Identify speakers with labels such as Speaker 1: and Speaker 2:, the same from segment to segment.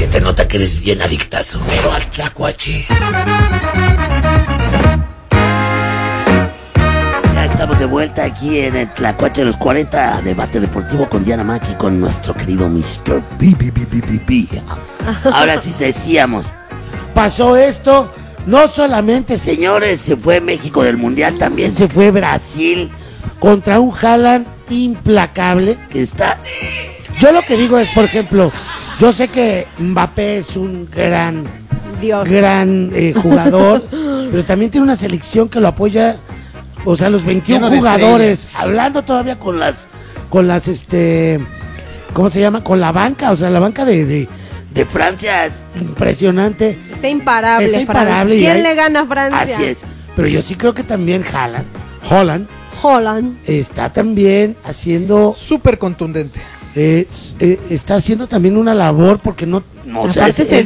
Speaker 1: Se te nota que eres bien adictazo, pero al tlacuache. Ya estamos de vuelta aquí en el Tlacuache de los 40, debate deportivo con Diana Maki, con nuestro querido Mr. B. Ahora sí decíamos, pasó esto, no solamente, señores, se fue México del Mundial, también se fue Brasil contra un Haaland implacable que está... Yo lo que digo es, por ejemplo, yo sé que Mbappé es un gran jugador, pero también tiene una selección que lo apoya, o sea, los 21 jugadores, hablando todavía con las, ¿cómo se llama? Con la banca, o sea, la banca de Francia es impresionante.
Speaker 2: Está imparable. ¿Quién le gana a Francia?
Speaker 1: Así es, pero yo sí creo que también Haaland está también haciendo...
Speaker 3: Súper contundente.
Speaker 1: Está haciendo también una labor porque no
Speaker 2: o sea, se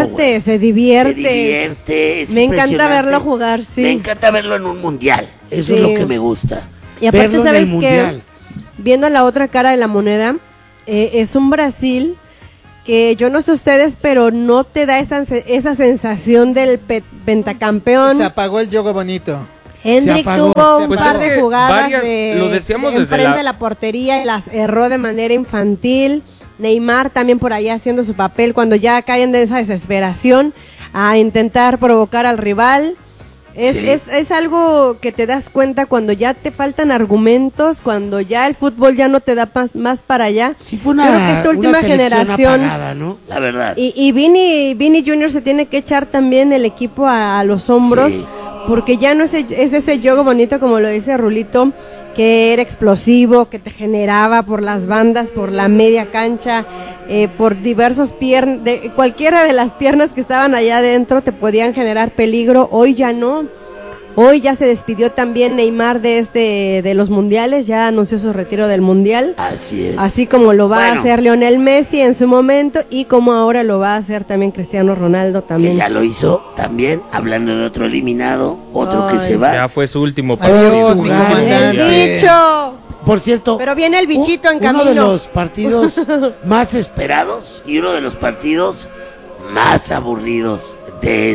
Speaker 2: divierte. Me encanta verlo jugar, sí.
Speaker 1: Me encanta verlo en un mundial. Eso es lo que me gusta.
Speaker 2: Y aparte, ¿sabes qué? Viendo la otra cara de la moneda, es un Brasil que yo no sé ustedes, pero no te da esa sensación del pentacampeón.
Speaker 3: Se apagó el juego bonito.
Speaker 2: Hendrik tuvo un par de jugadas
Speaker 4: lo decíamos
Speaker 2: enfrente de la portería y las erró de manera infantil. Neymar también por allá haciendo su papel cuando ya caen de esa desesperación a intentar provocar al rival. Es algo que te das cuenta cuando ya te faltan argumentos, cuando ya el fútbol ya no te da más para allá.
Speaker 1: Sí, fue
Speaker 2: creo que esta última generación
Speaker 1: apagada, ¿no? La verdad.
Speaker 2: Y Vini Junior se tiene que echar también el equipo a los hombros. Sí. Porque ya no es ese juego bonito, como lo dice Rulito, que era explosivo, que te generaba por las bandas, por la media cancha, por diversos cualquiera de las piernas que estaban allá adentro te podían generar peligro. Hoy ya no. Hoy ya se despidió también Neymar de los mundiales, ya anunció su retiro del mundial.
Speaker 1: Así es.
Speaker 2: Así como lo va a hacer Lionel Messi en su momento y como ahora lo va a hacer también Cristiano Ronaldo también.
Speaker 1: Que ya lo hizo también, hablando de otro eliminado, otro que se va.
Speaker 4: Ya fue su último partido.
Speaker 3: Adiós, mi comandante.
Speaker 2: ¡El bicho!
Speaker 1: Por cierto,
Speaker 2: pero viene el bichito en camino.
Speaker 1: Uno de los partidos más esperados y uno de los partidos más aburridos de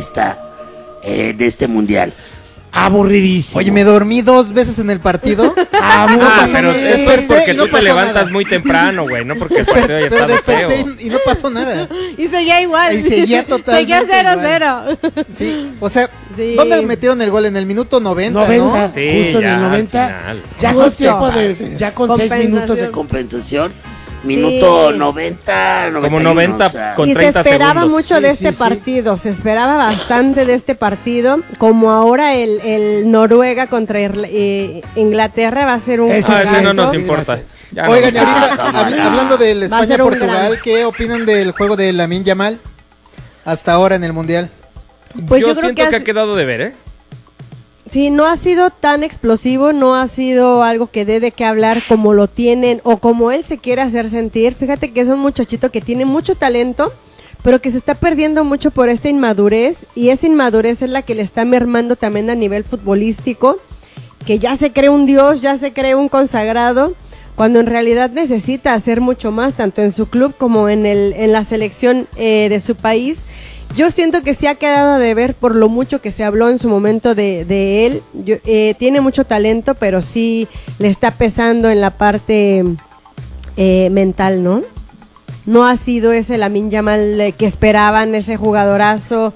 Speaker 1: este mundial. Aburridísimo.
Speaker 3: Oye, me dormí 2 veces en el partido.
Speaker 4: Pero es porque tú te levantas muy temprano, güey, no porque el partido haya estado feo.
Speaker 3: Y no pasó nada.
Speaker 2: Y seguía igual.
Speaker 3: Y seguía totalmente
Speaker 2: seguía 0-0.
Speaker 3: Sí, o sea, ¿dónde metieron el gol? En el minuto 90, ¿no?
Speaker 1: Sí, justo en el 90. Ya con tiempo ya con 6 minutos de compensación. Minuto 90, 91,
Speaker 4: como 90
Speaker 1: o sea,
Speaker 4: con 30 segundos.
Speaker 2: Y se esperaba mucho de este partido, se esperaba bastante de este partido, como ahora el Noruega contra Inglaterra va a ser un...
Speaker 4: Ese no nos importa.
Speaker 3: Oigan, ahorita hablando del España-Portugal, ¿qué opinan del juego de Lamine Yamal hasta ahora en el Mundial?
Speaker 2: Pues
Speaker 4: yo siento que ha quedado de ver, ¿eh?
Speaker 2: Sí, no ha sido tan explosivo, no ha sido algo que dé de qué hablar como lo tienen o como él se quiere hacer sentir. Fíjate que es un muchachito que tiene mucho talento, pero que se está perdiendo mucho por esta inmadurez, y esa inmadurez es la que le está mermando también a nivel futbolístico, que ya se cree un dios, ya se cree un consagrado, cuando en realidad necesita hacer mucho más, tanto en su club como en la selección de su país. Yo siento que sí ha quedado de ver por lo mucho que se habló en su momento de él. Tiene mucho talento, pero sí le está pesando en la parte mental, ¿no? No ha sido ese Lamine Yamal que esperaban, ese jugadorazo,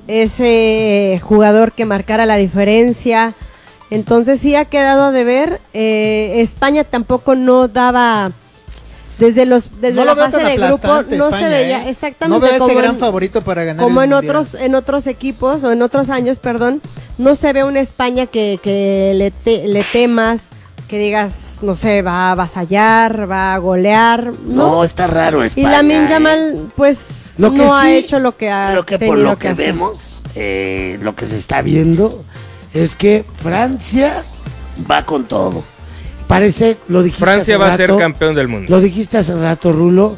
Speaker 2: ese jugador que marcara la diferencia. Entonces sí ha quedado de ver. España tampoco no daba... Desde la fase de grupo no España, se veía exactamente.
Speaker 3: No veo ese gran favorito para ganar
Speaker 2: como
Speaker 3: el
Speaker 2: en otros equipos o en otros años, perdón, no se ve una España que le temas, que digas, no sé, va a avasallar, va a golear. No,
Speaker 1: está raro España.
Speaker 2: Y Lamine Yamal, pues, no ha hecho lo que ha tenido
Speaker 1: por lo que
Speaker 2: hacer.
Speaker 1: vemos, lo que se está viendo es que Francia va con todo. Parece, lo dijiste
Speaker 4: Francia
Speaker 1: hace
Speaker 4: va
Speaker 1: rato,
Speaker 4: a ser campeón del mundo.
Speaker 1: Lo dijiste hace rato, Rulo.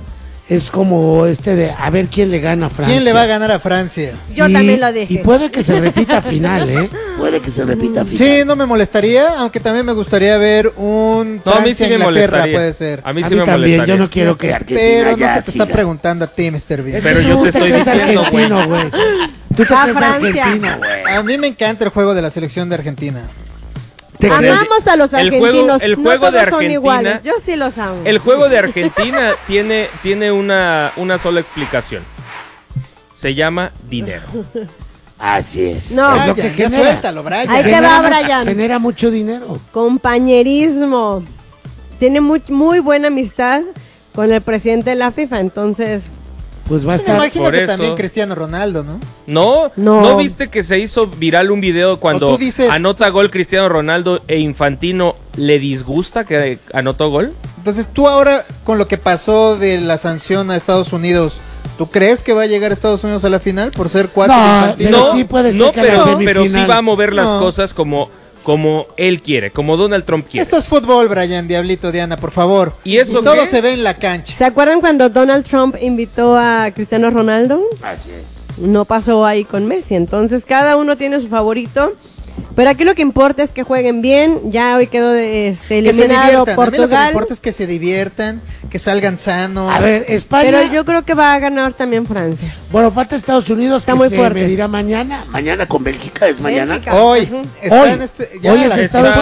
Speaker 1: es como de a ver quién le gana a Francia.
Speaker 3: ¿Quién le va a ganar a Francia?
Speaker 2: Yo también lo dije.
Speaker 1: Y puede que se repita final, ¿eh? Puede que se repita final.
Speaker 3: Sí, no me molestaría, aunque también me gustaría ver un Francia-Inglaterra, puede ser.
Speaker 4: A mí sí me
Speaker 1: también,
Speaker 4: molestaría.
Speaker 1: yo no quiero que Argentina
Speaker 3: Pero no
Speaker 1: ya
Speaker 3: se te está preguntando a ti, Mr. Bean.
Speaker 4: Pero yo te estoy diciendo,
Speaker 1: güey. Tú te crees
Speaker 2: Francia.
Speaker 1: argentino, güey.
Speaker 3: A mí me encanta el juego de la selección de Argentina.
Speaker 2: Amamos a los argentinos.
Speaker 4: El juego
Speaker 2: no
Speaker 4: de
Speaker 2: todos son
Speaker 4: Argentina-
Speaker 2: iguales. Yo sí los amo.
Speaker 4: El juego de Argentina tiene una sola explicación. Se llama dinero.
Speaker 1: Así es.
Speaker 2: No.
Speaker 1: Es lo
Speaker 3: Brian,
Speaker 1: que
Speaker 3: ya
Speaker 1: genera.
Speaker 3: suéltalo, Brian.
Speaker 2: Ahí te va, Brian.
Speaker 1: Genera mucho dinero.
Speaker 2: Compañerismo. Tiene muy buena amistad con el presidente de la FIFA, entonces...
Speaker 1: Pues va a
Speaker 3: Me
Speaker 1: estar.
Speaker 3: imagino
Speaker 4: Por
Speaker 3: que
Speaker 4: eso.
Speaker 3: también Cristiano Ronaldo, ¿no?
Speaker 4: ¿No viste que se hizo viral un video
Speaker 3: O
Speaker 4: cuando
Speaker 3: tú dices-
Speaker 4: anota gol Cristiano Ronaldo e Infantino le disgusta que anotó gol?
Speaker 3: Entonces, tú ahora, con lo que pasó de la sanción a Estados Unidos, ¿tú crees que va a llegar Estados Unidos a la final por ser 4
Speaker 1: No,
Speaker 3: infantiles?
Speaker 1: Pero sí puede ser que la
Speaker 4: pero sí
Speaker 1: semifinal.
Speaker 4: va a mover las
Speaker 3: No.
Speaker 4: cosas como él quiere, como Donald Trump quiere.
Speaker 3: Esto es fútbol, Brian, Diablito, Diana, por favor.
Speaker 4: ¿Y eso
Speaker 3: Todo
Speaker 4: qué?
Speaker 3: se ve en la cancha.
Speaker 2: ¿Se acuerdan cuando Donald Trump invitó a Cristiano Ronaldo?
Speaker 1: Así es.
Speaker 2: No pasó ahí con Messi, entonces cada uno tiene su favorito. Pero aquí lo que importa es que jueguen bien. Ya hoy quedó
Speaker 3: Que se
Speaker 2: eliminado
Speaker 3: diviertan. A mí lo que me
Speaker 2: Portugal.
Speaker 3: importa es que se diviertan, que salgan sanos.
Speaker 1: A ver, España.
Speaker 2: Pero yo creo que va a ganar también Francia.
Speaker 1: Bueno, falta Estados Unidos.
Speaker 2: Está
Speaker 1: que
Speaker 2: muy
Speaker 1: se
Speaker 2: fuerte.
Speaker 1: medirá mañana. Mañana con Bélgica, es mañana.
Speaker 2: Bélgica.
Speaker 3: Hoy
Speaker 2: Ujú.
Speaker 3: está
Speaker 1: Hoy.
Speaker 3: en ya
Speaker 1: Hoy
Speaker 3: a
Speaker 1: es
Speaker 3: las
Speaker 1: Estados